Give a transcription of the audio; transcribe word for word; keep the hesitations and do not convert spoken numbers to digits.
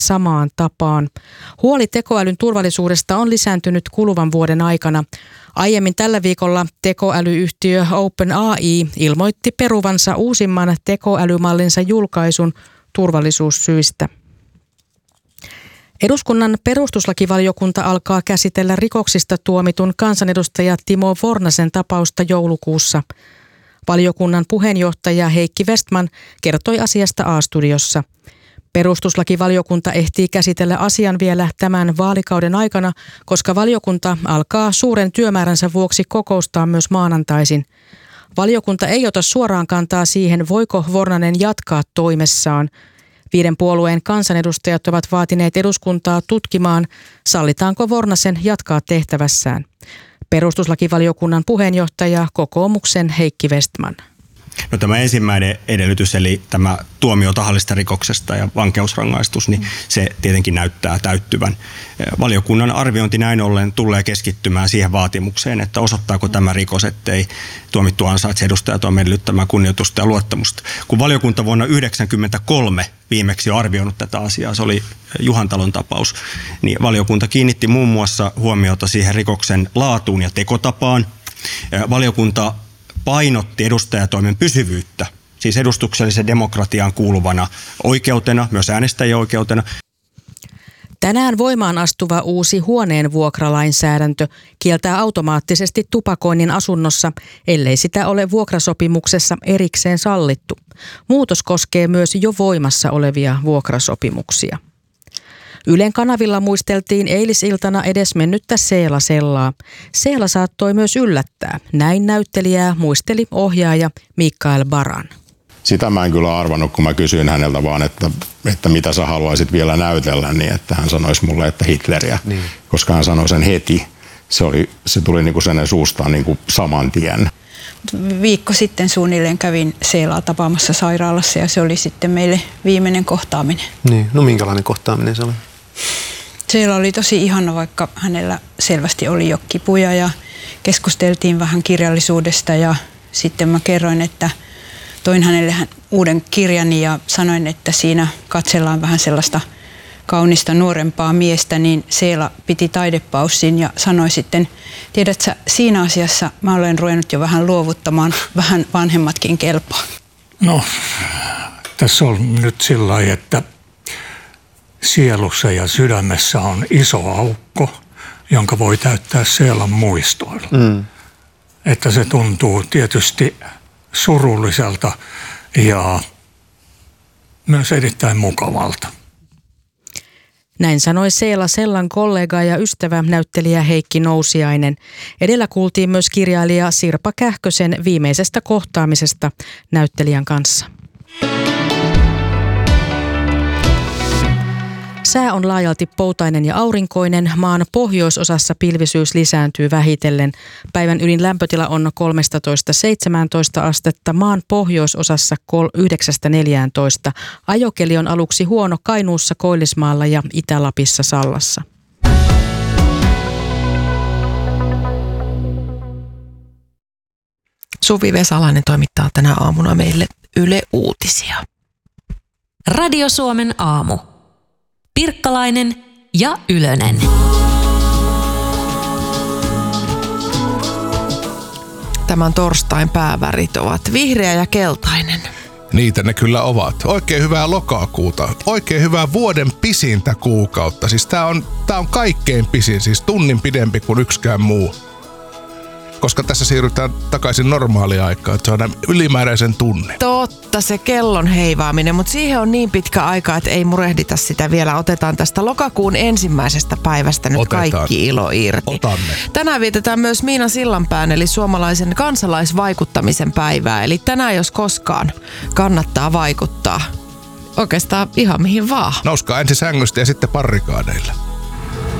samaan tapaan. Huoli tekoälyn turvallisuudesta on lisääntynyt kuluvan vuoden aikana. Aiemmin tällä viikolla tekoälyyhtiö OpenAI ilmoitti peruvansa uusimman tekoälymallinsa julkaisun turvallisuussyistä. Eduskunnan perustuslakivaliokunta alkaa käsitellä rikoksista tuomitun kansanedustaja Timo Vornasen tapausta joulukuussa. Valiokunnan puheenjohtaja Heikki Vestman kertoi asiasta A-studiossa. Perustuslakivaliokunta ehtii käsitellä asian vielä tämän vaalikauden aikana, koska valiokunta alkaa suuren työmääränsä vuoksi kokoustaa myös maanantaisin. Valiokunta ei ota suoraan kantaa siihen, voiko Vornanen jatkaa toimessaan. Viiden puolueen kansanedustajat ovat vaatineet eduskuntaa tutkimaan, sallitaanko Vornasen jatkaa tehtävässään. Perustuslakivaliokunnan puheenjohtaja kokoomuksen Heikki Vestman. No tämä ensimmäinen edellytys, eli tämä tuomio tahallisesta rikoksesta ja vankeusrangaistus, niin se tietenkin näyttää täyttyvän. Valiokunnan arviointi näin ollen tulee keskittymään siihen vaatimukseen, että osoittaako tämä rikos, ettei tuomittu ansaitse edustajatoimen edellyttämää kunnioitusta ja luottamusta. Kun valiokunta vuonna yhdeksänkymmentäkolme viimeksi on arvioinut tätä asiaa, se oli Juhantalon tapaus, niin valiokunta kiinnitti muun muassa huomiota siihen rikoksen laatuun ja tekotapaan. Valiokunta painotti edustajatoimen pysyvyyttä, siis edustuksellisen demokratiaan kuuluvana oikeutena, myös äänestäjien oikeutena. Tänään voimaan astuva uusi huoneen vuokralainsäädäntö kieltää automaattisesti tupakoinnin asunnossa, ellei sitä ole vuokrasopimuksessa erikseen sallittu. Muutos koskee myös jo voimassa olevia vuokrasopimuksia. Ylen kanavilla muisteltiin eilisiltana edesmennyttä Seela Sellaa. Seela saattoi myös yllättää. Näin näyttelijää muisteli ohjaaja Mikael Baran. Sitä mä en kyllä arvannut, kun mä kysyin häneltä vaan, että, että mitä sä haluaisit vielä näytellä, niin että hän sanoisi mulle, että Hitleriä. Niin. Koska hän sanoi sen heti. Se, oli, se tuli niin kuin sen suustaan niin kuin saman tien. Viikko sitten suunnilleen kävin Seelaa tapaamassa sairaalassa ja se oli sitten meille viimeinen kohtaaminen. Niin, no minkälainen kohtaaminen se oli? Seela oli tosi ihana, vaikka hänellä selvästi oli jo kipuja ja keskusteltiin vähän kirjallisuudesta ja sitten mä kerroin, että toin hänelle uuden kirjani ja sanoin, että siinä katsellaan vähän sellaista kaunista nuorempaa miestä, niin Seela piti taidepaussin ja sanoi sitten, tiedätkö, siinä asiassa mä olen ruvennut jo vähän luovuttamaan, vähän vanhemmatkin kelpaa. No, tässä on nyt sillä lailla, että sielussa ja sydämessä on iso aukko, jonka voi täyttää Seelan muistoilla. Mm. Että se tuntuu tietysti surulliselta ja myös erittäin mukavalta. Näin sanoi Seela Sellan kollega ja ystävä näyttelijä Heikki Nousiainen. Edellä kuultiin myös kirjailija Sirpa Kähkösen viimeisestä kohtaamisesta näyttelijän kanssa. Sää on laajalti poutainen ja aurinkoinen. Maan pohjoisosassa pilvisyys lisääntyy vähitellen. Päivän ylin lämpötila on kolmetoista seitsemäntoista astetta, maan pohjoisosassa yhdeksästä neljääntoista. Ajokeli on aluksi huono Kainuussa, Koillismaalla ja Itä-Lapissa Sallassa. Suvi Vesalainen toimittaa tänä aamuna meille Yle Uutisia. Radio Suomen aamu. Pirkkalainen ja Ylönen. Tämän torstain päävärit ovat vihreä ja keltainen. Niitä ne kyllä ovat. Oikein hyvää lokakuuta. Oikein hyvää vuoden pisintä kuukautta. Siis tää on, tää on kaikkein pisin, siis tunnin pidempi kuin yksikään muu. Koska tässä siirrytään takaisin normaaliaikaan, että se on ylimääräisen tunnin. Totta, se kellon heivaaminen, mutta siihen on niin pitkä aika, että ei murehdita sitä vielä. Otetaan tästä lokakuun ensimmäisestä päivästä nyt Otetaan. kaikki ilo irti. Otamme. Tänään vietetään myös Miina Sillanpään, eli suomalaisen kansalaisvaikuttamisen päivää. Eli tänään jos koskaan kannattaa vaikuttaa oikeastaan ihan mihin vaan. Nouskaa ensin sängystä ja sitten parrikaadeille.